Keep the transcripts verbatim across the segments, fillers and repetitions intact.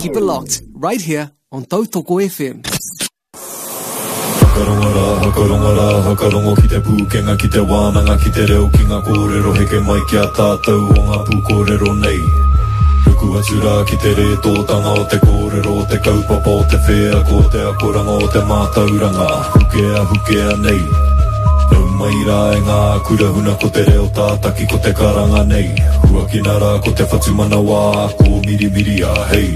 Keep it locked, right here on Tautoko F M. Hakarongara, hakarongara, hakarongo ki te pūkenga ki te wānanga ki te reo ki ngā kōrero heke mai ki a tātou o ngā pūkōrero nei. Ruku atura ki te re tōtanga o te kōrero o te kaupapa o te whea ko te akoranga o te mātauranga hukea hukea nei. Nau mai rā e ngā kurahuna ko te reo tātaki ko te karanga nei. Hua ki nara ko te whatumana wā ko miri miri a hei.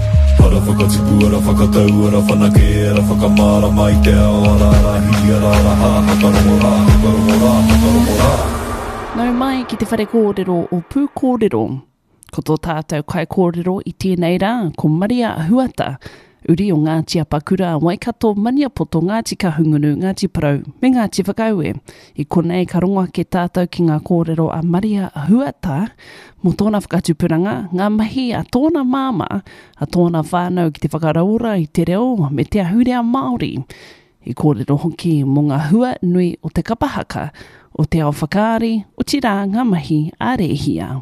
Ara whakatipu, ara whakatau, ara whanake, ara whakamara mai te ao, ara ara hi, ara ara ha, hakarongo rā, hakarongo rā, hakarongo rā. Nau mai ki te whare kōrero o pū kōrero. Ko tō tātou kai kōrero i tēnei rā, ko Maria Ahuata. Uri o Ngāti Apakura, Waikato, Maniapoto, Ngāti Kahungunu, Ngāti Parau, me Ngāti Whakaue. I konei ka rongoa ke tātou ki ngā kōrero a Maria Ahuata, mo tōna whakatupuranga, ngā mahi a tōna māma, a tōna whānau ki te whakaraura i te reo, me te ahurea Māori. I kōrero hoki mo ngā hua nui o te kapahaka, o te ao whakaari, o tira ngā mahi a rehia.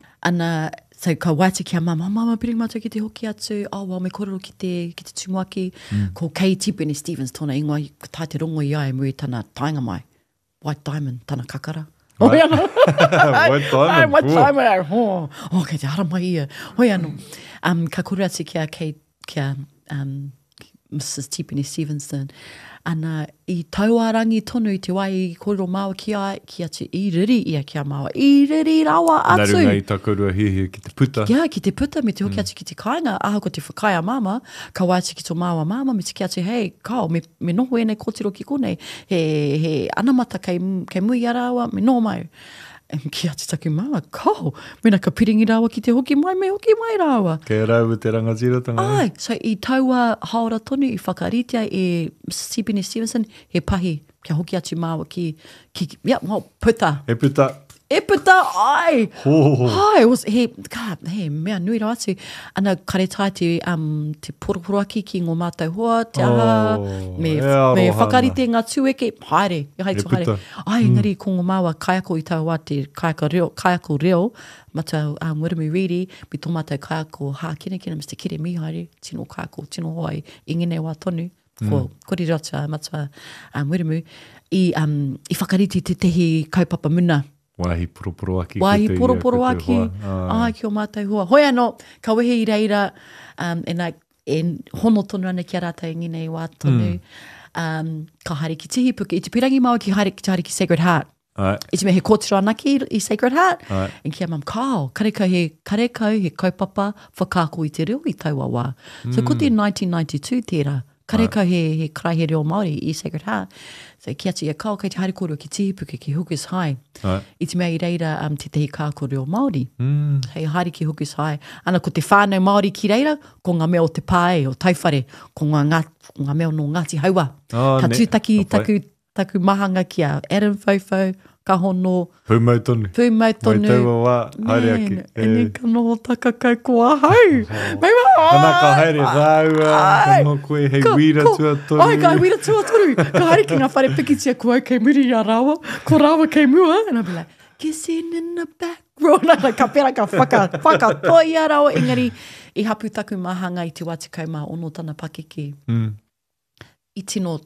Ana, so ka waiti ki a mama, mama piringi mātou ki te hoki atu, oh, well, me kororo ki te, ki te tumuaki, mm. ko Kay Tipene Stevens tōna ingoa, ka tai te rongo i ai, mui tana tainga mai, White Diamond, tana kakara. Oh, yeah, no. White Diamond. White Diamond, oh, oh, kei te hara mai ia. Oh, yeah, no. Um, ka kore atu ki a, Kay, ki a um, Missus Tipene Stevenson, ana i tauarangi tonu i te wai i kōrero māua ki ai, ki atu i riri ia ki a māua, i riri rawa atu. Naru ngai takarua hihi ki te puta. Ia, ki te puta, me te hoki mm. atu ki te kāinga, aha ko te whakaia māma, ka waiti ki tō māua māma, me te ki atu, hei, kao, me, me noho e nei kōtiro ki konei, he, he anamata kei, kei mui arawa, me noho mai. E ki atu taku māma, kao, mena ka piringi rawa ki te hoki mai, me hoki mai rawa. Kei rau te rangatira Ai, so i taua haora tonu, i whakaritia e Tipene Stevenson, he pahi, kia hoki atu māua ki, ki, yeah, well, puta. E puta. E puta, ai! Oh. Ai, was, he, God, he, mea nui rā atu. Ana karetai te, um, te porokoroaki ki ngō mātou hoa, te aha, Oh, me, e me arohana. whakarite ngā tueke, haere, i haito E haere. puta. Ai, ngari, ko ngō māua kaiako i tau wā te kaiako reo, kaiako reo, matau um, Wiremu Riri, mi tō mātou kaiako hā kina kina, Mister Kire Mihaere, tino kaiako, tino hoai, i ngene wā tonu, ko, mm. kori rata, matua um, Wiremu, i, um, i whakarite te tehi kaupapa muna, Wāhi poroporo aki. Wāhi ki te poroporo ia, ki te aki. hoa. Ai, ki o mātou hoa. Hoi anō, ka wehe i reira, um, e nai, e hono tonu ana ki a rātou i nginei wā tonu. Mm. Um, ka haere ki tihi puke. I te pirangi maua ki haere ki, haere ki Sacred Heart. Ai. I te me he kōtiro anaki i Sacred Heart. Ai. E ki a mam, kao, karekau he, karekau he kaupapa whakako i te reo i taua wā. So, ko te nineteen ninety-two tērā. Karekau he, he krai he reo Māori i Sacred Heart. So, ki atu ia kao, kei te haere kōrua ki Tihipuke, ki Hookers High. Ai. I te mea i reira um, te tehi kāko reo Māori. Mm. Hei haere ki Hookers High. Ana ko te whānau Māori ki reira, ko ngā mea o te pāe, o taiwhare, ko ngā, ngā, ngā mea no Ngāti Haua. Oh, ka ne. tūtaki Ka pai. taku, taku mahanga ki a Adam Fofo, ka hono, Pūmau tonu. Pūmau tonu. Mai taua wā, haere aki. E ne ka noho taka kai kua hau. Mai wā. Ana ka haere rāua, ka no koe hei wira tua toru. Ai, ka wira tua toru. Ka haere ki ngā whare pikitia kua kei muri a rāua, ko rāua kei mua. And I'll be like, kissing in the back row. Like, ka pera ka whaka, whaka toi a rāua. Engari, i hapu taku mahanga i te wāti kaumā ono tana pakeke. Mm. I tino,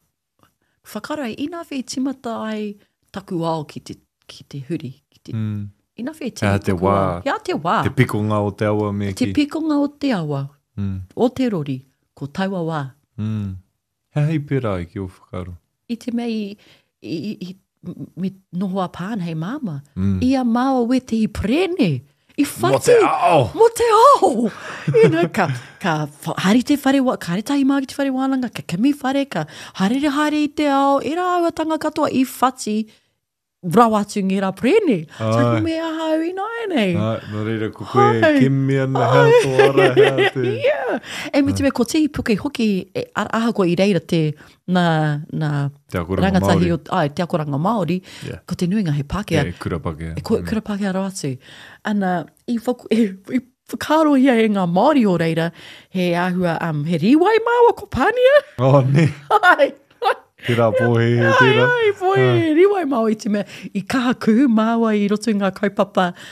whakarai, ina whi timata ai taku ao ki te, ki te huri. Ki te, Mm. ina whi Ia te taku wā. ao. Ia te wā. Te pikonga o te awa me Te ki. pikonga o te awa, Mm. o te rori, ko taua wā. Mm. He hei pera ai ki o whakaro. I te mea i, i, i, i me noho a pāna hei māma. Mm. Ia māua we te i prene. I whati. Mo te ao. Mo te ao. You know, ka, ka hari te whare, wa, ka hari tahi mā ki te whare wānanga, ka kami whare, ka harere hare i te ao, e rā aua tanga katoa i whati, rau atu ngi rā prene. So, Ai. mea hau i nai nei. Ai, no reira ko koe Hai. kimi ana hea toara hea te. Yeah. E me te me ko te puke hoki, e, aha ko i reira te na, na Te akoranga rangatahi Māori. o, ai, te akoranga Māori, Yeah. ko te nuinga he Pākehā. E kura Pākehā. E ko, kura Pākehā rau atu. Ana, i, whaku, e, i whakaro ia e ngā Māori o reira, he ahua, um, he riwai māua ko Pānia. Oh, ne. Ai, Tērā pōhe he ai, tērā. ai, poi, he riwai māua i te mea, i kaha kuhu māua i roto i ngā kaupapa,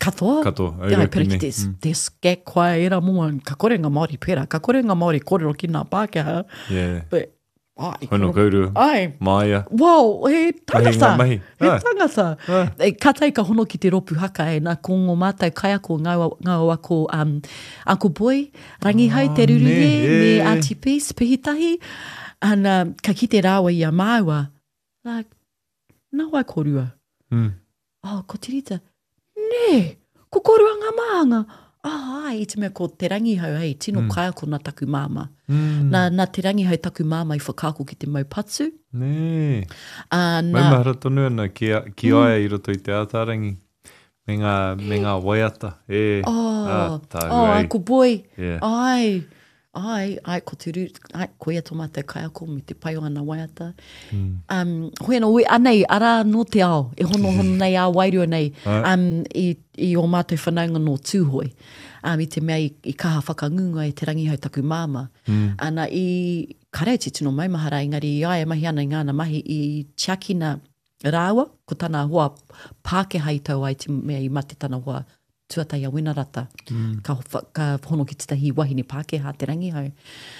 Katoa. Katoa, Ia, aira pera ki ki nei. te, Mm. te ske koa e ra mua, ka kore ngā Māori pera, ka kore ngā Māori kōrero ki ngā Pākehā. Yeah. But, ai, Hono kauru, ai, Māia. wow, he tangata. ngā mahi. He Ah. tangata. Ah. E, ka tai ka hono ki te ropu haka e, nā ko ngō mātai kai ako ngā, ngā o ako um, Uncle Boy, rangi hai te ruru ne, he, e, me e. Auntie Peace, pihitahi, ana, ka ki te rāwa i a māua, like, nā wai korua. Mm. Oh, ko te rita, ne, ko korua ngā maanga. Ah, ai, i te mea ko te rangi hau, hei, tino mm. kai ako nā taku māma. Mm. Nā, nā te rangi hau taku māma i whakaako ki te maupatsu. Ne. Uh, Mai mahara tonu ana ki, a, ki mm. aia i roto i te ātārangi. Me ngā, me ngā waiata. E, Oh, ah, tāhu oh, ai. Uncle Boy. Yeah. Ai, ai, ai, ko te ru, ai, ko ia tō mātai kai ako me te pai o ana waiata. Mm. Um, hoi ana, ui, anei, ara no te ao, e hono hono nei a wairua nei, Ai. um, i, i o mātou whanaunga no tūhoi. Um, I te mea i, i kaha whakangunga e te rangi hau taku māma. Mm. Ana i kareati tino mai mahara, engari i aia mahi ana i ngāna mahi i tiakina rāua, ko tāna hoa Pākehā i tau ai te mea i mate tāna hoa tuatai a Wenarata. Mm. Ka, wha- ka hono ki te tahi wahine Pākehā te rangi hau.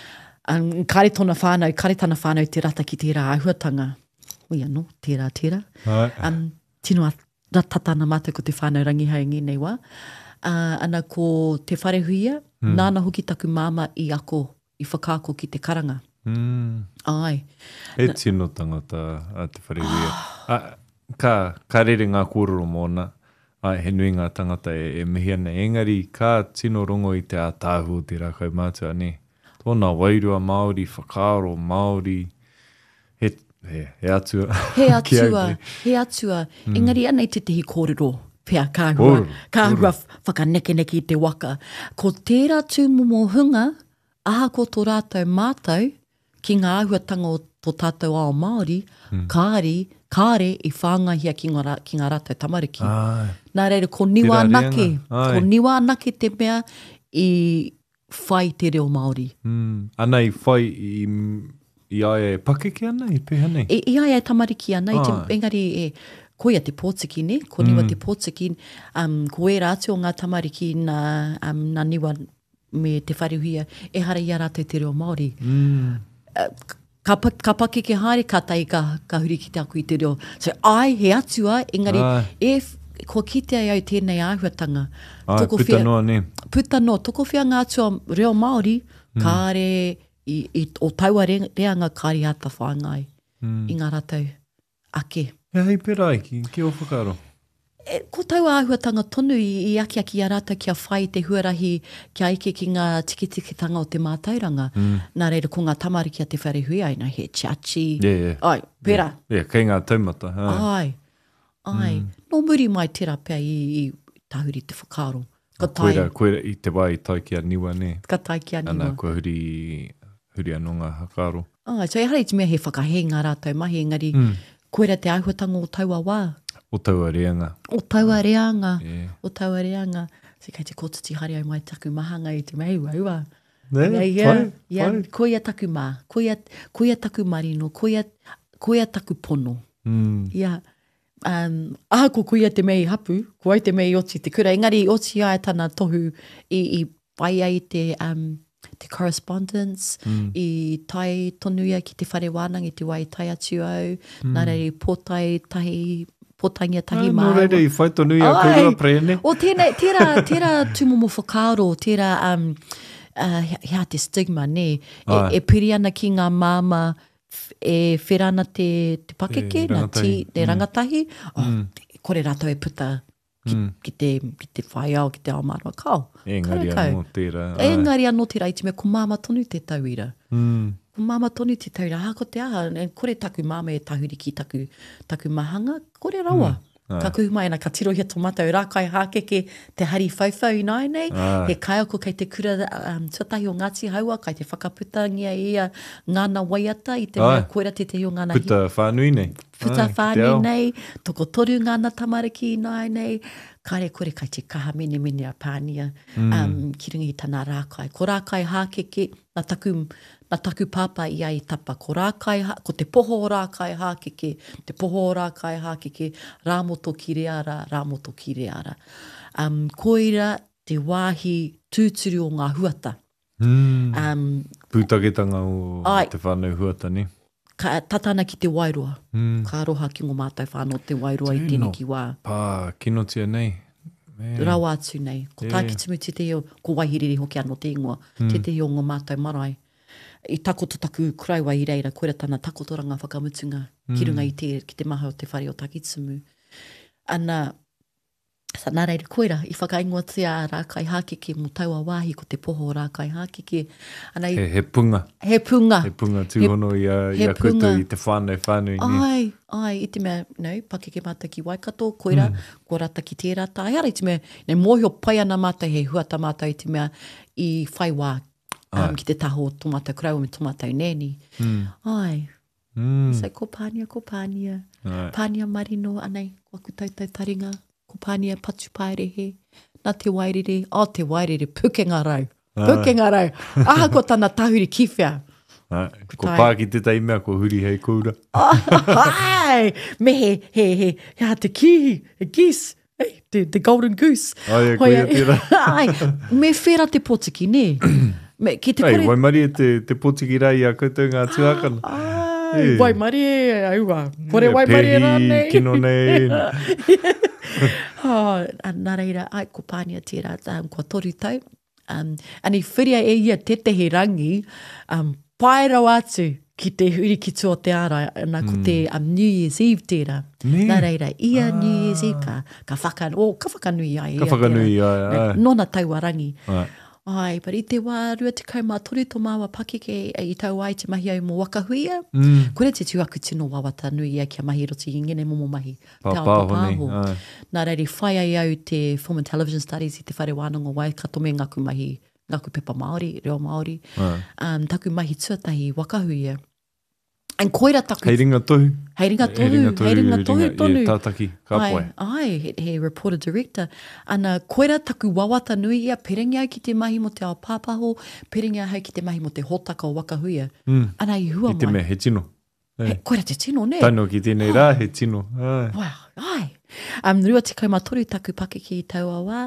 Um, kare tōna whānau, kare tāna whānau te rata ki tērā āhuatanga. Ui anō, tērā, tērā. Ai. Um, tino a ratatana mātou ko te whānau rangi hau ngi nei wā. Uh, ana ko te wharehuia, mm. nāna hoki taku māma i ako, i whakaako ki te karanga. Mm. Ai. E tino tangata a te wharewia. a, ka, ka rere ngā kōrero mōna. Ai, he nui ngā tangata e, e mihi ana. Engari, ka tino rongo i te ātāhu o te rākau mātua, ne? Tōna wairua Māori, whakaaro Māori, he, he, he atua. He Ki au atua, nei. he atua. Mm. Engari anei te tehi kōrero. Pea kāhua, Kōrero, kāhua whakaneke-neke i te waka. Ko tērā tūmomo hunga, aha ko tō rātou mātou, ki ngā āhuatanga o tō tātou ao Māori, mm. kāri, kāre i whāngahia ki ngā, ra- ki ngā rātou tamariki. Ai. Nā reira, ko niwa Tērā anake, reanga. Ai. ko niwa anake te mea i whai te reo Māori. Mm. Ana i whai i, i aia e pakeke ana, i peha nei. E, i ai e tamariki ana, i te, Ai. engari e, koia te pōtiki, ne? Ko niwa mm. te pōtiki, um, ko e rātu o ngā tamariki nā, um, nā niwa me te wharehuia, e hara i a rātou te reo Māori. Mm. Uh, ka, pa, ka pake ke haere, ka tai ka, ka huri ki te aku i te reo. So, ai, he atua, engari, Ai. e, f- ko kitea au tēnei āhuatanga. Ai, Toko puta whia- noa ne. Puta no, toko whia ngā atua reo Māori, mm. kāre, i, i, o taua re, reanga kāre ata whāngai, Mm. i ngā rātou ake. E hei pera ki, ki o whakaro. E, ko tau āhuatanga tonu i, i aki aki a rātou kia whai te huarahi kia ike ki ngā tikitikitanga o te mātauranga. Mm. Nā reira ko ngā tamariki a te wharehui ai, nā he chachi. Yeah, yeah. Ai, pera. Yeah, kei ngā taumata. Ai. Ai, ai. Mm. No muri mai tērā pia i, i tahuri te whakaro. Ka tai, Koera, koera i te wai tai ki a niwa ne. ka tai ki Ana aniwa. kua huri, huri anō ngā hakaro. Ai, so e hara i te mea he whakahe ngā rātou mahi, engari, mm. koera te āhuatanga o taua wā. O taua reanga. O taua reanga. Yeah. O taua reanga. Se kei te kōtiti hari au mai taku mahanga i te mei ua. Ne, Ia, ia, whai, ia, whai. ko ia taku mā, ko ia, ko ia taku marino, ko ia, ko ia taku pono. Mm. Ia, um, aha ko ko ia te mei hapu, ko ai te mei oti te kura. Engari, oti ai tana tohu i, i pai ai te, um, te correspondence, mm. i tai tonu ia ki te whare wānanga i te wai tai atu au, mm. nā rei pōtai tahi, pōtaingia tahi Ah, mā. no reire, i whai tonu i a Ai. kura prene. O tēnei, tērā, tērā tūmomo whakaaro, tērā, um, uh, hea te stigma, ne? E, Ai. e piri ana ki ngā māma, f- e wherana te, te pakeke, E, na rangatahi. ti, te rangatahi. Oh, Mm. te- kore rātou e puta ki, Mm. ki, te, ki te whai au, ki te ao mārua kau. Engari Karakau. anō tērā. E ai. ngari anō tērā i te mea, ko māma tonu te tauira. Mm. Ko māma tonu te tauira, ha ko te aha, e kore taku māma e tahuri ki taku, taku mahanga, kore rawa. Mm. Ai. Ka kuhumai ana, ka tirohia tō matau, rā kai hākeke te hari whauwhau i nai nei, Ai. he kai ako kei te kura um, tuatahi o Ngāti Haua, kai te whakaputangia i a ngāna waiata, i te Ai. mea koera te te o ngāna hi- Puta whānui nei. puta Ai, te whānui ao. nei, toko toru ngāna tamariki i nai nei, kare kore kai te kaha mene mene a pānia, mm. um, ki rungi i tāna rākai. Ko rākai hākeke, nā taku, nā taku pāpā i ai tapa ko rākai, ko te poho rākai hākeke, te poho rākai hākeke, rāmoto ki reara, rāmoto ki reara. Um, koira te wāhi tūturu o ngā huata. Mm. Um, Pūtaketanga o ai, te whānau huata ni. Ka tatana ki te wairua. Mm. Ka aroha ki ngō mātai whānau te wairua i Tēnā. tēne ki wā. Pā, kino tia nei. Man. Rau atu nei. Ko Yeah. tāki timu te teo, ko waihiriri hoki anō te ingoa, Mm. te teo ngō mātai marae. I takoto taku kuraiwa i reira, koera tāna takotoranga whakamutunga, Mm. ki runga i te, ki te maha o te whare o Takitsumu. Ana, sa nā reira koera, i whakaingoa tia rākai hākeke mo taua wāhi ko te poho rākai hākeke. Ana i, He, he punga. he punga. He punga tūhono i a, he i a kutu punga. i te whānau whānau ni. Ai, ai, i te mea, no, pakeke mātai ki Waikato, koera, mm. ko rata ki tērā tāiara, i te mea, ne mōhio pai ana mātai, he huata mātai, i te mea, i whai wā, um, Ai. ki te taho tō mātai kurau me tō mātai nēni. Mm. Ai, Mm. sai ko pānia, ko pānia, Ai. pānia marino, anei, ko aku tautau taringa, ko pānia patu paerehe, nā te wairere, o te wairere, pukenga rau, pukenga rau, aha ko tāna tahuri kiwhia. Ai. Ko Tai. pā ki te taimea, ko huri hei koura. Ai, me he, he, he, he, te kihi, he geese, hey, the, the golden goose. Ai, e Hoia, koia tērā. ai, me whera te potiki, ne? Me, ki te Ei, kore... waimari e te, te potiki rai a koutou ngā tuakana. Ai, E. waimari e, aua. Kore E, waimari e rā pehi, nei. kino nei. Oh, nā reira, ai, ko pānia tērā, um, kua toru tau. Um, ani whiria e ia tetehi rangi, um, paerau atu ki te huri ki tō te ara, nā ko te um, New Year's Eve tērā. Ne. Nā reira, ia New Year's Eve ka, ka whakan, o, ka whakanui ai. Ka ia whakanui tērā. ai, ai. Ne, Nona taua rangi. Ai. Ai, but i te wā rua te kaumā tori tō māua pakeke e i tau ai te mahi au mō wakahuia. Mm. Kore te tuaku tino wawata nui ia kia mahi roti i ngene momo mahi. Pa- Te ao pāho pa nei, pāho. ai. Nā reiri, whai ai au te Film and Television Studies i te whare wānanga Waikato me ngaku mahi, ngaku pepa Māori, reo Māori. Ai. Um, taku mahi tuatahi wakahuia. And koira taku... Hei ringa tohu. Hei ringa tohu, hei ringa tohu tonu. Ie, tātaki, ka Ai, poe. ai, he, he reporter director. Ana, koera taku wawata nui ia, perengi au ki te mahi mo te ao pāpaho, perengi au ki te mahi mo te hotaka o wakahuia. Mm. Ana i hua I te mai. mea, he tino. He, koera te tino, ne? Taino ki tēnei rā, he tino. Ai. Wow, ai. Um, rua te kaumā toru taku pakeke i tau awa.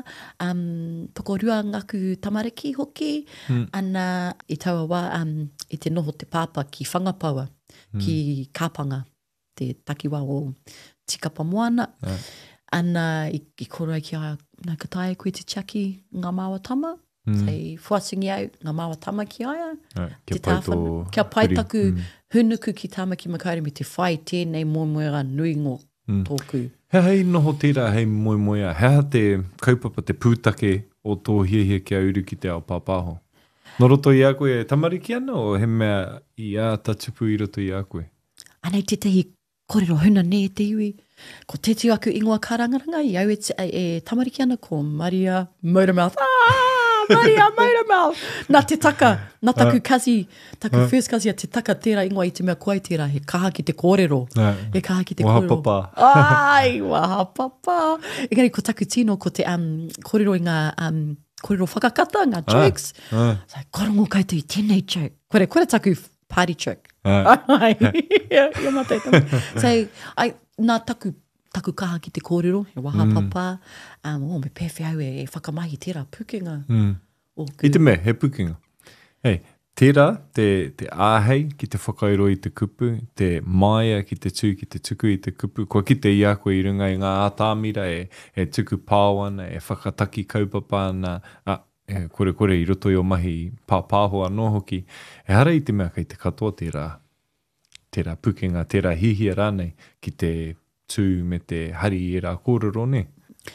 Um, toko rua ngaku tamariki hoki. Mm. Ana i tau awa um, i te noho te pāpa ki whangapaua, mm. ki kāpanga, te takiwa o tikapa moana. Ai. Ana i, i kora ki a nā katai koe te tiaki ngā māua tama. Mm. Sei fuasingi au ngā māua tama ki aia. Ai, Te kia pai tō tāwhana- Kia pai huri. taku Mm. hunuku ki tāmaki makaurimi te whai tēnei moemoera nui ngō Mm. tōku. He hei noho tērā hei moe moea. Hea te kaupapa te pūtake o tō hiehie kia uru ki te ao pāpāho. No roto i a koe e tamariki ana o he mea i a tatupu i roto i a koe? Anei te tehi kōrero huna ne te iwi. Ko te tiu aku ingoa kārangaranga i au e, te, e tamariki ana ko Maria Motormouth. Ah, Maria Motormouth! Nā te taka, nā taku kasi, taku Ah. first kasi a te taka tērā ingoa i te mea koai tērā, he kaha ki te kōrero. Ai. He kaha ki te Waha kōrero. papa. Ai, waha papa. Engari, ko taku tino ko te um, kōrero i ngā um, kōrero whakakata, ngā jokes. Ai. Sai, korongo kaitu i tēnei joke. Kore, kore taku party joke. Ai. Ai, ia, ia matai tama. Sai, ai, nā taku, taku kaha ki te kōrero, he waha mm. papa, um, o, me pewhi au e, e whakamahi tērā pukenga. Mm. O, I te mea, he pukinga. Hei, tērā, te, te āhei ki te whakairo i te kupu, te maia ki te tū ki te tuku i te kupu, kua ki te ia koe i runga i ngā ātāmira e, e tuku pāwana, e whakataki kaupapa na, a, e, kore kore i roto i o mahi pāpāho anō hoki. E hara i te mea kei te katoa tērā, tērā pukinga, tērā hihia rānei ki te tū me te hari i rā kōrero ne.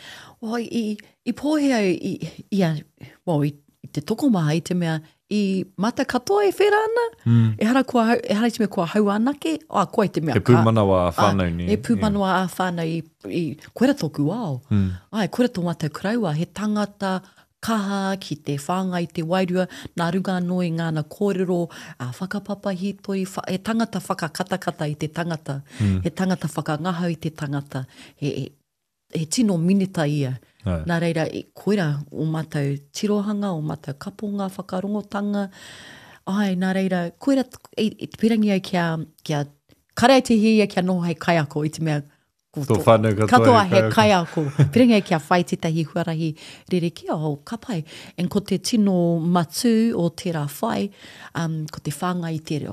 o, i, i pōhea i, ia, well, i, i te toko maha i te mea, i mata katoa e whera ana, mm. e hara kua, hau- e hara i te mea kua hau anake, o, koe i te mea Te pūmanawa a whānau Ah, ni. E pūmanawa a whānau i, i koera tōku ao. Mm. Ai, koera tō mātou karaua, he tangata kaha ki te whāngai, te wairua, nā runga anō i ngāna kōrero, a whakapapa hitori, wha, he tangata whakakatakata i te tangata, mm. he tangata whakangahau i te tangata, he, he, he tino minita ia. Ai. Nā reira, i koera o mātou tirohanga, o mātou kaponga, whakarongotanga, Ai, nā reira, koera, i, i te pirangi au kia, kia karai te hia kia noho hei kaiako i te mea ko Tō whānau katoa, katoa he he kaiako. Pirangi au kia whai tētahi huarahi rere kia o kapai. En ko te tino matu o tērā whai, um, ko te whāngai i te reo.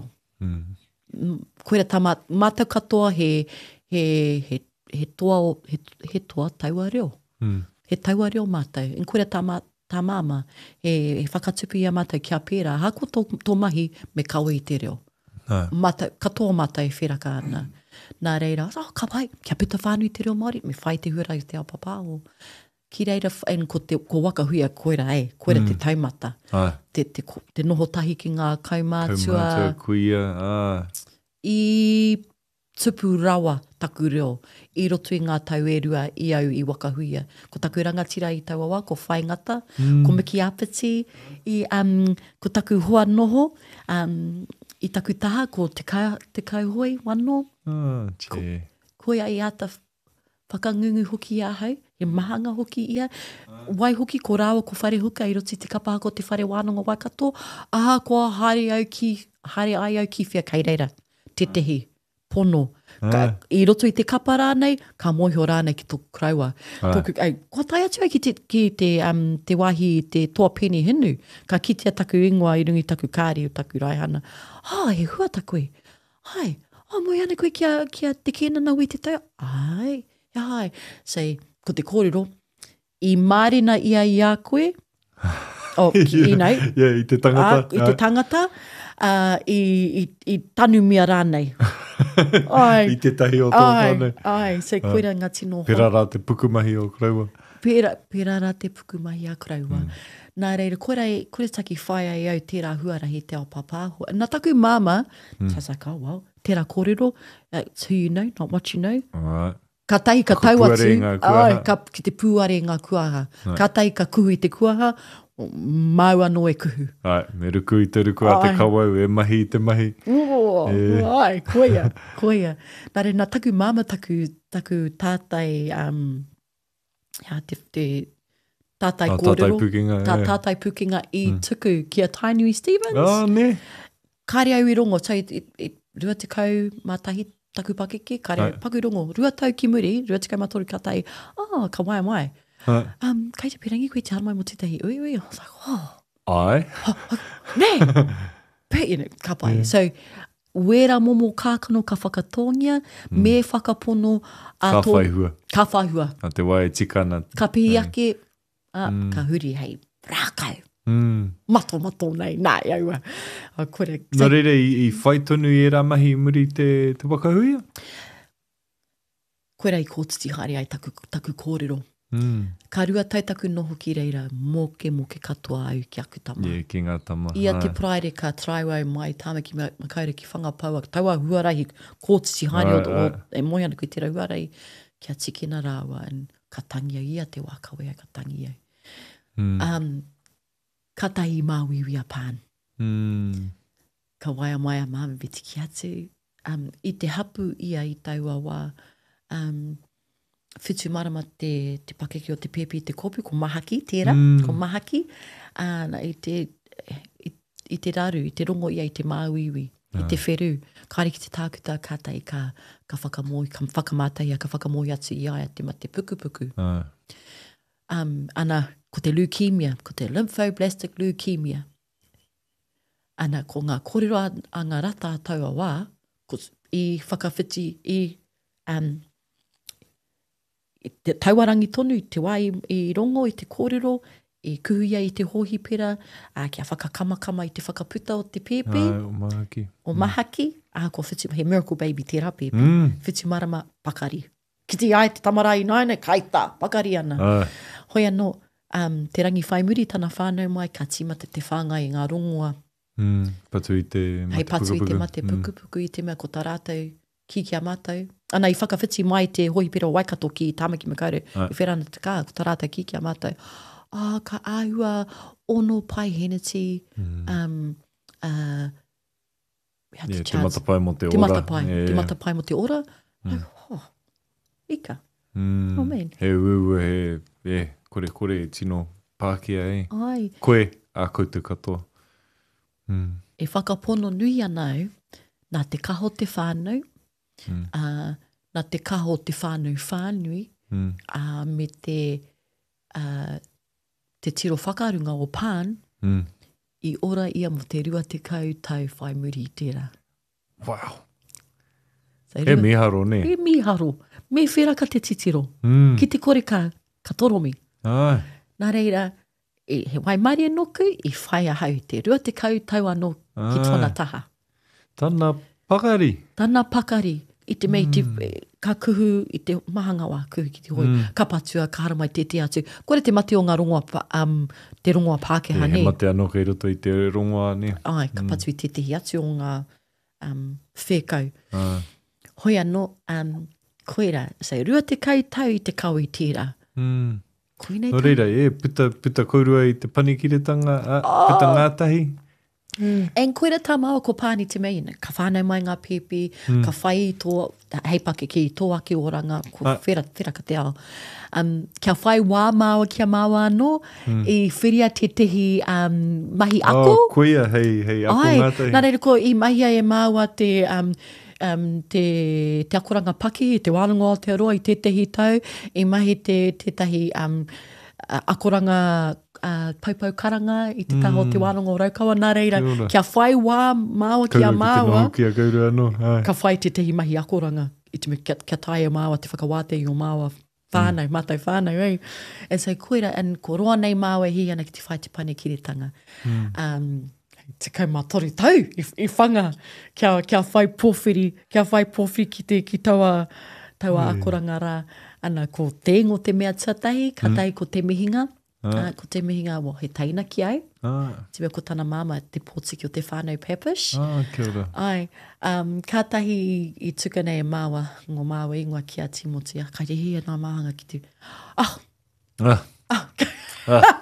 Mm. Koera tā mātau katoa he, he, he, he, toa, o, he, he toa taua reo. Mm. He taua reo mātou. En koera tā, mā, tā māma, he, he whakatupu ia mātou kia pērā. Hako tō, tō mahi me kaua i te reo. No. Mātou, katoa mātou e wheraka ana. Nā reira, oh, ka pai, kia puta whānui te reo Māori, me whai te hura i te apapa o. Ki reira, en ko, te, ko waka huia koera e, koera mm. te taumata. Ai. Te, te, te noho tahi ki ngā kaumātua. Kaumātua, kuia, ah. I tupu rawa taku reo, i roto i ngā tau e rua i au i waka huia. Ko taku rangatira i tau awa, ko whai ngata, mm. ko Miki Apiti, i, um, ko taku hoa noho, um, i taku taha, ko te, ka, te kauhoi wano. Ah, Ko, che. koia i ata whakangungu hoki ia hau, he mahanga hoki ia. Wai hoki ko rāua ko whare huka i roti te kapaha ko te whare wānanga Waikato. Aha, ko haere au ki, haere ai au ki whia kei reira. Te tehi, pono. Ka, I roto i te kapa rānei, ka moihio rānei ki tō kraua. Tōku, ai, ko tai atu ai ki te, ki te, um, te wahi, te toa peni hinu. Ka kitea taku ingoa i rungi taku kāri o taku raihana. Ah, he hua taku e. Hai, oh, moi ana koe kia, kia te kēnana ui te tau. Ai, ia hai. Sei, ko te kōrero, i mārina ia i a koe, oh, ki, i nei. Yeah, i te tangata. Ah, I te tangata, uh, i, i, i tanu mia rānei. Ai, I te tahi o tō ai, whānau. ai, sei koera ngā tino hoa. Pera rā te pukumahi o kraua. Pera, pera rā te pukumahi a kraua. Mm. Nā reira, koera, koera taki whai ai au tērā huarahi te ao papāho. Nā taku māma, mm. so I was like, oh, well, tērā kōrero, uh, it's who you know, not what you know. Alright. Ka tai ka Ka tau atu, puare ngā kuaha. ai, ka, ki te puare ngā kuaha. Right. Ka tai ka kuhu i te kuaha, mau anō e kuhu. Ai, me ruku i te ruku a te Ai. kawau, e mahi i te mahi. Oh, E. ai, koia, koia. Nā re, nā taku māma, taku, taku tātai, um, ja, te, te tātai Ah, kōrero. tātai pukinga, Tā, e. tātai pukinga i mm. tuku kia Tainui Stevens. Ah, ne. Kāre au i rongo, tai, i, i, rua te kau mātahi taku pakeke, kāre Ai. au paku i rongo, rua tau ki muri, rua te kau mātoru ka tai, oh, ka mai mai. Ai. Um, kei te pirangi koe te hana mai mo tētahi ui ui. I was like, oh, Ai. ne! But, you know, ka pai. Yeah. So, wera momo kākano ka whakatongia, mm. me whakapono a Ka tō- whaihua. Ka whaihua. A te wai tikana. Ka pihi ake, a, mm. ka huri hei, rākau. Mm. Mato, mato nei, nā, aua. A kore. Nā reira, i, i whai tonu i e rā mahi muri te, te wakahuia? Koera i kōtiti haere ai taku, taku kōrero. Mm. Ka rua tautaku noho ki reira, moke moke katoa au ki aku tama. Yeah, ki ngā tama. Ia te Ai. praere ka traiwau mai tāmaki ma, ma kaura ki whangapaua, taua huarahi, kōtiti haere Ai, o, o, ai. e moi ana koe tērā huarahi, kia tikina rāua, and ka tangi au, ia te wākawe ai ka tangi au. Mm. Um, ka tahi māwiwi a pān. Mm. Ka waia mai a māma viti ki atu. Um, I te hapu ia i taua wā, um, whitu marama te, te pakeke o te pepe i te kopu, ko mahaki, tērā, Mm. ko mahaki. Uh, i, te, i, I te raru, i te rongo ia i te māwiwi, i te wheru. Kāre ki te tākuta kātai ka, ka whakamoi, ka whakamātai a ka whakamoi atu i aia te mate pukupuku. Ai. Um, ana, ko te leukemia, ko te lymphoblastic leukemia. Ana, ko ngā kōrero a, a ngā rata a taua wā, ko, i whakawhiti, i, um, i te tauarangi tonu, te wā i, i rongo, i te kōrero, i kuhuia i te hohi pera, a kia whakakamakama i te whakaputa o te pepe, Ai, o mahaki. o mahaki, a ko whitu, he miracle baby tērā pepe, Mm. whitu marama pakari. Ki te ai te tamarai naina, kaita, pakari ana. Ai. Hoi anō, um, te rangi whai muri tana whānau mai, ka tīmata te whāngai i ngā rongoa. Mm. Patu i te mate Hei patu i te pukupuku. mate pukupuku i te mea ko tā rātou ki kia mātou. Ana i whakawhiti mai te hohi pera o Waikato ki Tāmaki Makaurau, Ai. i wherana te kā, ko tā rātou ki kia mātou. Ah, ka āhua ono pai heneti, Mm. um, uh, we had Yeah, the te chance. matapai mo te ora. Te matapai, Yeah. te matapai mo te ora. Mm. Oh, ika. Mm. Oh, man. He ue he, yeah, kore kore tino Pākehā e. Ai. Koe, a koutou katoa. Mm. e whakapono nui anau nā te kaho te whānau, mm. uh, nā te kaho te whānau whānui, mm. uh, me te, uh, te tiro whakarunga o Pan, mm. i ora ia mo te rua te kau tau whai muri i tērā. Wow. So, e miharo, ne? E miharo. Me wheraka te titiro. Mm. Ki te kore ka, ka toromi. Ai. Nā reira, e, he waimari anoku, i whai ahau te rua te kau tau anō ki tōna taha. Tana pakari. Tana pakari. I te mei, mm. te, ka kuhu i te mahangawa, kuhu ki te hoi, mm. ka patua, ka haramai te te atu. Kore te mate o ngā rongoa, um, te rongoa Pākehā, ne? He mate anō kei roto i te rongoa, ne? Ai, ka patu i te te atu o ngā um, whēkau. Ah. Hoi anō, um, koera, say, rua te kau tau i te kau i tērā. Mm. Koinei no reira, e, puta, puta kourua i te panikiretanga, a, oh. puta ngātahi. Mm. En koera tā maua ko pāni te mei, ka whānau mai ngā pepe, mm. ka whai i tō, heipake ki i tō ake oranga, ko ah. whera, whera ka te ao. Um, kia whai wā māua kia māua anō, mm. i whiria te tehi um, mahi ako. Oh, koia, hei, hei, ako Ai, ngātahi. nā reira ko i mahia e māua te... Um, Um, te, te akoranga paki, te wānanga o te aroa i te tehi tau, i mahi te, te tahi um, akoranga uh, paupau karanga i te taho mm. te wānanga o Raukawa. Nā reira, kia whai wā māua kia māua, kia kaurua no. ka whai te tehi mahi akoranga i te me kia, kia tae o māua, te whakawātei o māua whānau, mm. mātai whānau, ei. And so koera, and ko roa nei māua hi ana ki te whai te panikiretanga. Mm. Um, te kau mātori tau i, i whanga kia, kia whai pōwhiri, kia whai pōwhiri ki te ki taua, taua mm. akoranga rā. Ana ko te ingo te mea tatahi, ka tai mm. ko te mihinga, ah. uh, ko te mihinga, wo, he taina ki ai. Ah. Te mea ko tana māma, te pōtiki o te whānau Pepish. Ah, kia ora. Ai, um, ka tahi i, i tuka nei e māua, ngō māua ingoa ki a Timoti, a kai rehi e nā māhanga ki te, ah, ah, ah, ah.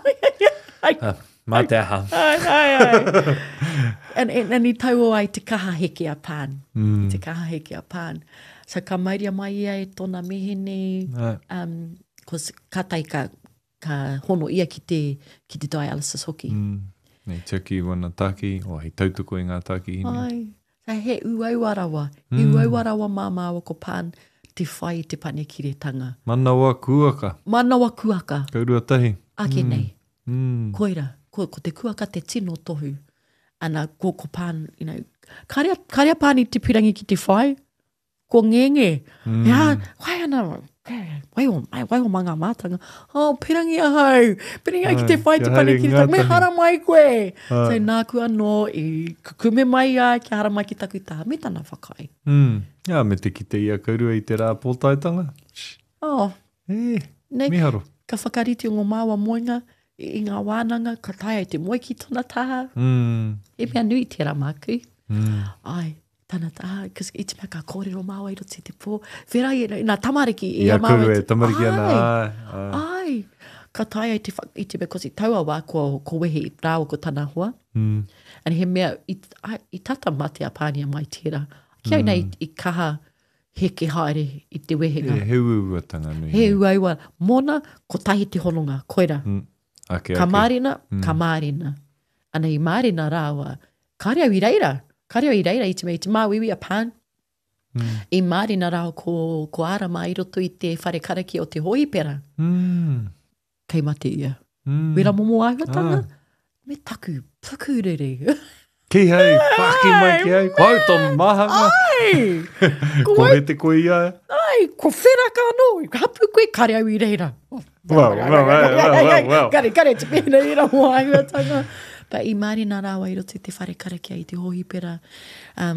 ah. Mā te aha. Ai, ai, ai. and, and, and i tau o ai te kaha heke a Pan. Mm. Te kaha heke a Pan. So ka mairia mai ia e tōna mehene, um, ko ka tai ka, ka hono ia ki te, ki te dialysis hoki. Mm. Nei tuki wana taki, o hei tautoko i ngā taki hini. Ai, so he uauarawa. Mm. I uauarawa māmawa ko Pan te whai te panikiretanga. Manawa kuaka. Manawa kuaka. Kaurua tahi. Ake mm. nei. Mm. Koira. Ko, ko te kuaka te tino tohu. Ana ko ko Pan, you know, karia, karia pāni te pirangi ki te whai, ko ngenge. Mm. Ia, wai ana, wai o, wai o manga mātanga. Oh, pirangi ahau, pirangi ai ki te whai te pane ki te me hara mai koe. Uh. So nāku anō, i kukume mai ai, ki hara mai ki taku i taha, me tana whakai. Mm. Ia, me te ki te ia kaurua i te rā pōtaitanga. Oh. E, nei, miharo. Ka whakariti o ngō māua moinga, i ngā wānanga, ka tae ai te moe ki tōna taha. Mm. E mea nui te ramaku. Mm. Ai, tāna taha, kas i te mea ka kōrero māua i roti te pō. Whera i, nā tamariki i Ia a māua. kuru e tamariki ana. Ai, ai. ai. Ka tae ai te, i te mea kosi taua wā ko, ko wehe i rāua ko tāna hoa. Mm. And he mea, i, ai, i tata mate a pānia mai tērā. Kia mm. nei i kaha heke haere i te wehenga. E he uauatanga nui. He uaua. Mona, ko tahi te hononga, koera. Mm. Ake, ka ake. mārina, mm. ka mārina. Ana i mārina rāua, kāre au i reira. Kāre au i reira i te mei, te māwiwi a Pan. Mm. I mārina rāua ko, ko ārama i roto i te whare karaki o te hoipera. Mm. Kei mate ia. Mm. Wera momo aiwatanga. Ah. Me taku, pukurere. Ki hei, whaki mai ki hei. Kau tō mahanga. Ai! Ko he te koe ia. Ai, ko wheraka anō. Hapu koe, kāre au i reira. Wow, wow, wow, wow, wow. Kare, kare, te pēna i ra moa aiwatanga. Pa i mārina rāua i roto i te whare karakia i te hohipera. Um,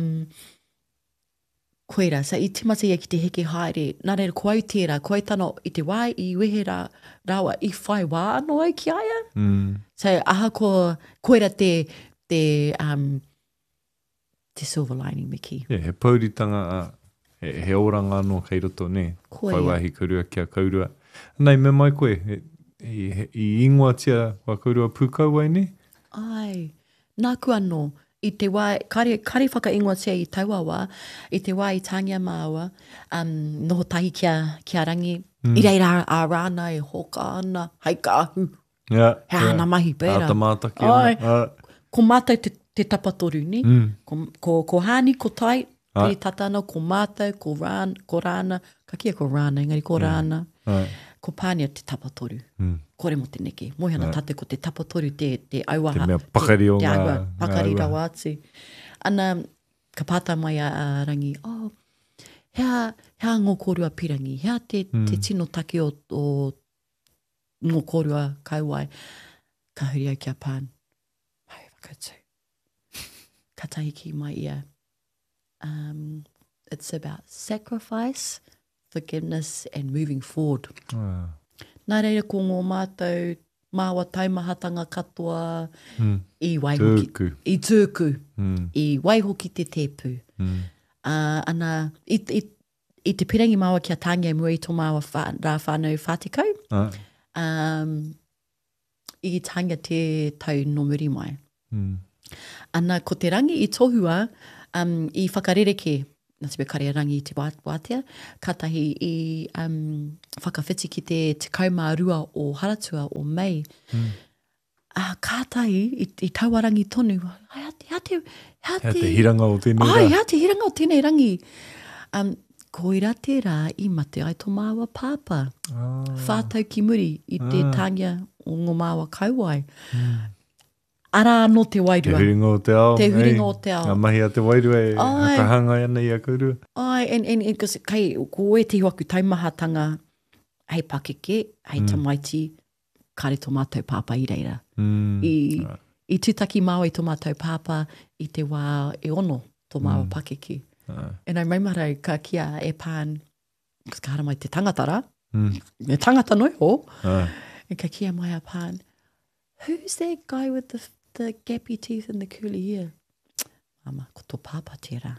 koera, sa i timata ia ki te heke haere, nā reira ko au tērā, ko au tano i te wai, i wehe rā, rāua, i whai wā anō ai ki aia. Mm. Sa aha ko, koera te, te, um, te silver lining, Miki. Yeah, he pauritanga, a, he, he oranga anō kei roto, ne? Koea. Whai wahi kaurua kia kaurua. Nei, me mai koe, he, i, i ingoa tia wa kaurua pūkau ai ne? Ai, nāku anō, i te wai, kare, kare whaka ingoa tia i Tauawa, i te wai i Tāngia Māua, um, noho tahi kia, kia rangi, mm. i reira a rāna e hoka ana, hei ka ahu, Yeah, he ana yeah. mahi pēra. Āta mātaki ana. Ai, Uh. ko mātou te, te tapatoru, ni? Mm. Ko, ko, ko hāni, ko tai, Ai. piri tatana, ko mātou, ko, rāna, ko rāna, ka kia ko rāna, engari ko rāna, Ai. ko pānia te tapatoru. Mm. Kore mo te neke. Moihana tate ko te tapatoru, te, te auaha. Te mea pakari o te, te ngā- aua, ngā pakari auaha. rawa atu. Ana, ka pāta mai a, a rangi, oh, hea, hea ngō kōrua pirangi, hea te, mm. te tino take o, o ngō kōrua kauai, ka huri au kia pān. Hai, whakautu. Ka tahi ki mai ia. Um, it's about sacrifice, forgiveness and moving forward. Ah. Nā reira ko ngō mātou māua taumahatanga katoa Mm. i waihoki. Tūku. I tūku. Mm. I waihoki te tepu. Mm. Uh, ana, i, i, i te pirangi māua kia tāngia mua i tō māua wha, rā whānau whātikau, Ah. um, i tāngia te tau no muri mai. Mm. Ana, ko te rangi i tohua, um, i whakarereke, nā te kare rangi i te wā- wātea, katahi i um, whakawhiti ki te te kaumārua o Haratua o Mei. Mm. Uh, kātahi i, i tauarangi tonu, hea te, hea te, hea Hea te hiranga o tēnei Ai, rā. hea te hiranga o tēnei rangi. Um, ko ira te rā i mate ai tō māua pāpā. Ah. Whātau ki muri i te tāngia o ngō māua kauai. Ara anō te Te wairua. huringa o te ao. Te huringa ei. o te ao. Ngā mahi a te wairua e Ai. hakahanga ana i a kaurua. Ai, en, en, en, kasi, kai, ko e te hoaku taumahatanga, hei pakeke, hei mm. tamaiti, kare tō mātou pāpā i reira. Mm. I, i tūtaki māua i tō mātou pāpā, i te wā e ono tō māua mm. pakeke. Ah. E nai maimarau, ka kia e pān, kas ka hara mai te tangatara, Mm. e tangata noi ho, Ah. e ka kia mai a pān, who's that guy with the, the gappy teeth and the curly hair? Mama, ko tō pāpā tērā.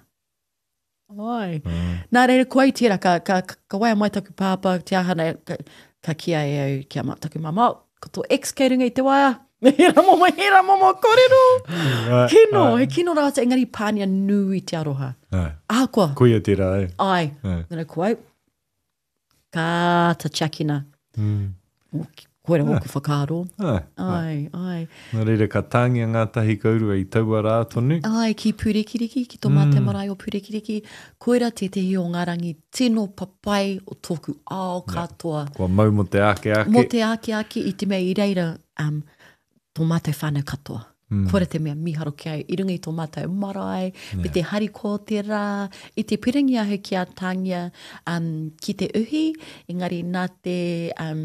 Ai. Ah. Nā reira, ko ai tērā, ka, ka, ka, ka waia mai taku pāpā, te ahana, ka, ka kia e au, kia ma, taku mama, ko tō ex kei runga i te waia. Hera momo, hera momo, kōrero. Ah. Kino, Ah. he kino rāta, engari pānia nui te aroha. Ah. Ākoa. Koia tērā e. Ai. Ah. Nā ko au. Ka ta chakina. Mm. O, koera hoku whakaaro. Ah. Ai, ai. Nā reira ka tāngia ngā tahi kaurua i taua rā tonu. Ai, ki Purekiriki, ki tō mate marae o Purekiriki. Koera te te hi o ngā rangi tino papai o tōku ao katoa. Kua mau mo te ake ake. Mo te ake ake i te mea i reira um, tō mātou whānau katoa. Mm. Koera te mea miharo ki au, i runga i tō mātou marae, yeah. Me te hari ko te rā, i te pirangi ahu ki a tāngia um, ki te uhi, engari nā te, um,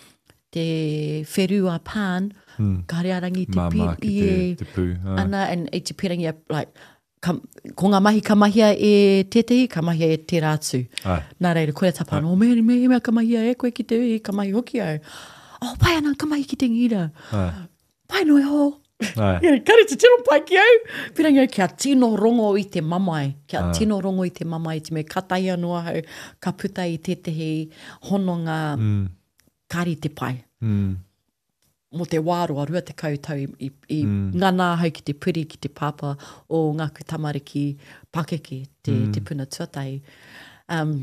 te wherua pān, mm. ka hare arangi te Māmā ki te, ie, te pū. Ah. ana, and i te pirangi a, like, ka, ko ngā mahi ka mahia e tetehi, ka mahia e te rātu. Ai. Nā reira, koera tapana, o mea, mea, mea ka mahia e koe ki te uhi, ka mahi hoki au. Oh, pai ana, ka mahi ki te ngira. Ai. Pai noi ho. Ai. Ia, kare te tino pai ki au. Pirangi au, kia tino rongo i te mamai. Kia Ah. tino rongo i te mamai, te me katai anua hau, ka puta i tetehi hononga Mm. kari te pai. Mm. Mo te wāroa, rua te kautau i, i, i Mm. ngā nā hau ki te puri, ki te pāpā o ngāku tamariki pakeke, te, Mm. te puna tuatai. Um,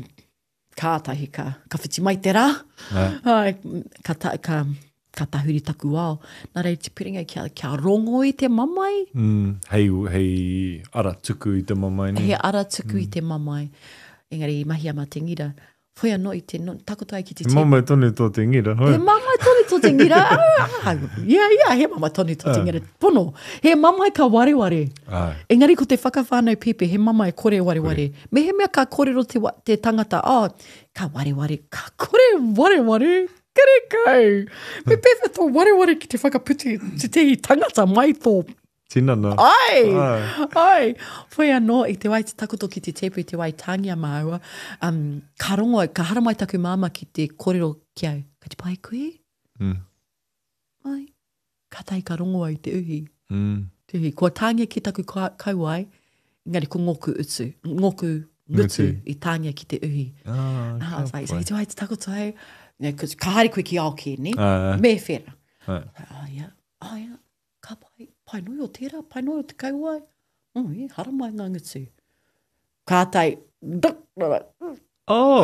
kātahi ka, ka whiti mai te rā. Ai. Ai, ka, ta, ka, ka tahuri taku ao. Nā rei te piringa kia, kia rongo i te mamai. Mm. Hei, hei ara tuku i te mamai ni. He ara tuku mm. i te mamai. Engari, mahi ama te ngira. Whoi anō i te no, takoto ai ki te He te. mamai tonu tō te ngira. hoi. He mamai tonu tō te ngira. Ah, ia, ia, he mamai tonu tō te Ah. ngira. Pono, he mamai ka wareware. Ai. Engari ko te whakawhānau pipe, he mamai kore wareware. Me he mea ka kōrero te, wa- te tangata, oh, ka wareware, ka kore wareware. Kere kau. Me pewe tō wareware ki te whakaputi, te te tangata mai tō. Tinana. Ai! Ai. Ai! Whai anō, i te wai te takoto ki te tepu, i te wai tāngia māua, um, ka rongo, ka hara mai taku māma ki te kōrero ki au. Ka te pai koe? Mm. Ai. Ka tai ka rongo ai te uhi. Mm. Te uhi. Kua tāngia ki taku ka- kauai, engari ko ngoku utu. Ngoku ngutu Ngutu. i tāngia ki te uhi. Ah, Ah, ka sai, pai. sai, te wai te takoto ai. Ne, ka hari koe ki ao ki, ne? Ah, ah. Me whera. Ai. Ah, ia. Ah, ia. Ka pai. Pai noi o tērā, pai noi o te kauai. Oh, ia, hara mai ngā ngutu. Ka tai. Duk, Oh!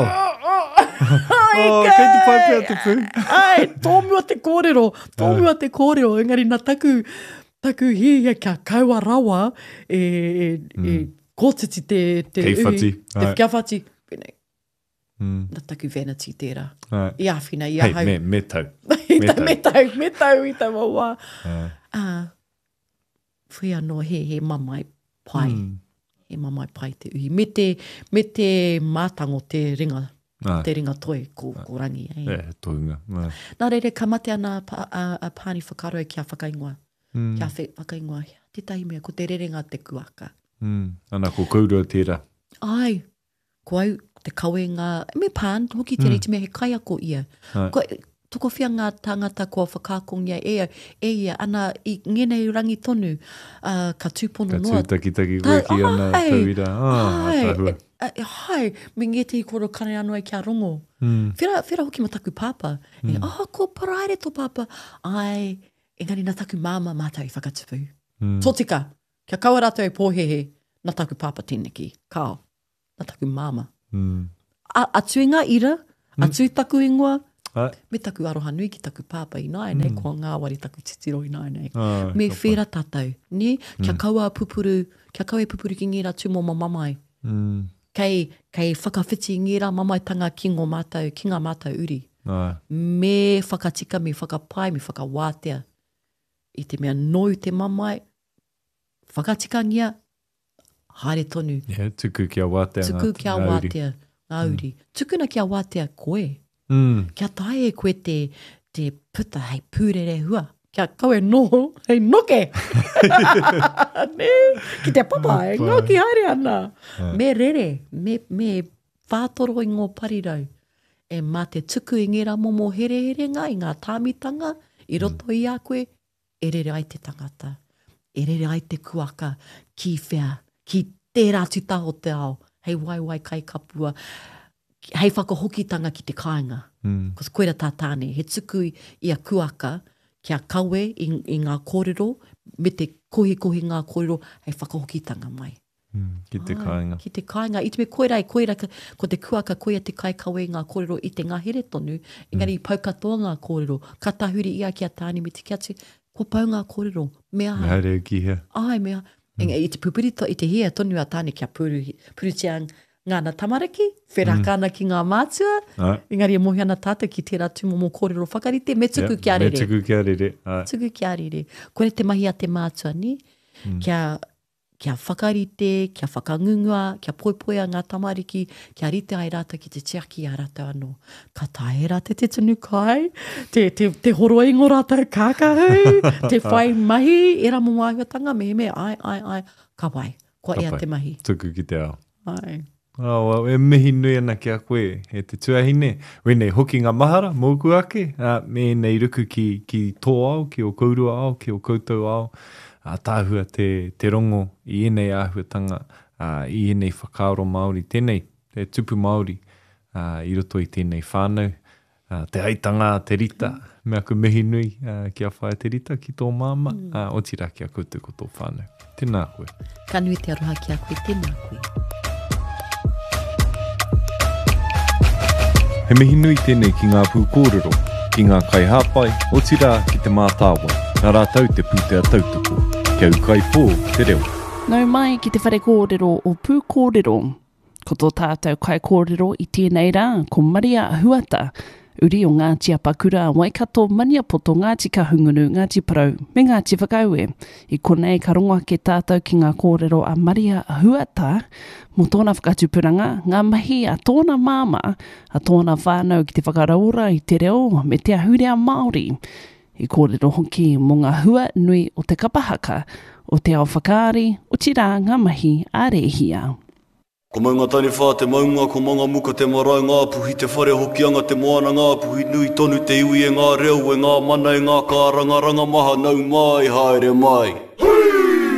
Ai, Oh, kei te pai pia te pū. Ai, tōmua te kōrero. Tōmua te kōrero. Engari, nā taku, taku hi e kia kaua rawa e, e, mm. e kōtiti te, te Keiwhati. uhi, te whiawhati. Pēnei, Mm. na taku vanity tērā. Ai. I āwhina, i Hei, ahau. me, me tau. me me tau, tau. me tau, me tau i tā maua. Ai. Ah, whi anō he, he mamai pai. Mm. He mamai pai te uhi. Me te, me te mātango te ringa, Ai. te ringa toi, ko, ko rangi. Eh. E, tohunga. Ai. Nā reire, ka mate ana pa, a, a pāni whakaro e kia whakaingoa. Mm. Kia whi, whakaingoa. Te tahi mea, ko te rerenga te kuaka. Mm. Ana ko kaurua tērā. Ai, ko au, te kawe ngā, me pān, hoki te mm. reiti mea he kai ako ia. Ai. Ko, toko whia ngā tangata kua whakakongia e, e ia, ana i ngenei rangi tonu, uh, ka tūpono Ka noa. tūtakitaki koe ki ana ai, tauira. Ah, ai, tahua. e, e, hai, me ngeti i koro kare anō e kia rongo. Mm. Whira, whira hoki ma taku pāpa. Mm. E, ah, ko paraere tō pāpa. Ai, engari nā taku māma mātai i whakatupu. Mm. Tōtika, kia kaua rātou e pōhehe, nā taku pāpa tēneki, kao, nā taku māma. Mm. A, atu i ngā ira, atu i taku ingoa, Ai. me taku aroha nui ki taku pāpa i nāi nei, mm. ko ngā wari taku titiro i nāi nei. Ah, me ka whera tātou, ne? Kia mm. kaua pupuru, kia kaua e pupuru ki ngira tū mō mamai. Mm. Kei, kei whakawhiti i ngira mamai tanga ki ngō mātou, ki ngā mātou uri. Ai. Me whakatika, me whakapai, me whakawātea. I te mea noi te mamai, whakatika ngia, haere tonu. Yeah, tuku kia wātea Tuku ngā, kia ngā uri. wātea, ngā uri. Mm. Tukuna kia wātea koe. Mm. Kia tae e koe te, te puta, hei pūrere hua. Kia kaue noho, hei noke. ne, ki te papa, e ngā ki haere ana. Me rere, me, me whātoro i ngō parirau. E mā te tuku i ngira momo here here ngā, i ngā tāmitanga, i roto i a koe, e rere ai te tangata. E rere ai te kuaka, ki whea, ki tērā tutaho te ao. Hei waiwai kai kapua. Hei whakahokitanga ki te kāinga. Mm. Because koera tā tāne, he tuku i a kuaka, kia kawe i, i ngā kōrero, me te kohi kohi ngā kōrero, hei whakahokitanga mai. Mm. Ki te kāinga. Ki te kāinga. I te me koera i koera, ka, ko te kuaka koea te kai kawe i ngā kōrero i te ngā here tonu, engari mm. i pau katoa ngā kōrero, ka tahuri ia kia tāni me te kia te, ko pau ngā kōrero, mea Me haere ki hea. ai mea. Mm. I te pupuri, to, i te hea tonu a tāne kia puru, puru tia ngāna tamaraki, wheraka ana ki ngā mātua, Ai. engari e mohi ana tātou ki tērā tūmomo kōrero whakarite, me tuku Yeah, kia rere. Me tuku kia rere. Ai. Tuku kia rere. Koe te mahi a te mātua ni, mm. kia, kia whakarite, kia whakangungua, kia poipoia ngā tamariki, kia rite ai rata ki te tiaki a rata anō. Ka tae rata te tunu kai, te, te, te horoingo rata kākahau, te whai mahi, e ramo māhuatanga, me me, ai, ai, ai, ka wai, kua ea Ka pai. te mahi. Tuku ki te ao. Ai. Oh, well, e mihi nui ana ki a koe, he te tuahine. Wene, hoki ngā mahara, mōku ake, uh, me nei ruku ki, ki tō ao, ki o kaurua ao, ki o koutou ao, uh, tāhua te, te rongo i enei āhuatanga, uh, i enei whakaaro Māori, tēnei, te tupu Māori, uh, i roto i tēnei whānau, uh, te aitanga, te rita, mea ku mihi nui uh, ki a whae te rita ki tō māma, mm. uh, o tira ki a koutou ko tō whānau. Tēnā koe. Ka nui te aroha ki a koe, tēnā koe. He mihi nui tēnei ki ngā pū kōrero, ki ngā kai hāpai, o tira ki te mātāwa, nā rātau te pūtea tautoko, kia ukai pō te reo. Nau mai ki te whare kōrero o pū kōrero. Ko tō tātou kai kōrero i tēnei rā, ko Maria Huata, uri o Ngāti Apakura, Waikato, Maniapoto, Ngāti Kahungunu, Ngāti Parau, me Ngāti Whakaue. I konei ka rongoa ke tātou ki ngā kōrero a Maria Huata, mo tōna whakatupuranga, ngā mahi a tōna māma, a tōna whānau ki te whakaraura i te reo, me te ahurea Māori. I kōrero hoki mo ngā hua nui o te kapahaka, o te ao whakaari, o tira ngā mahi a rehia. Ko maunga tani whā te maunga, ko manga muka te marae ngā puhi, te whare hokianga te moana ngā puhi, nui tonu te iwi e ngā reo, e ngā mana e ngā kāranga, ranga maha nau mai, haere mai.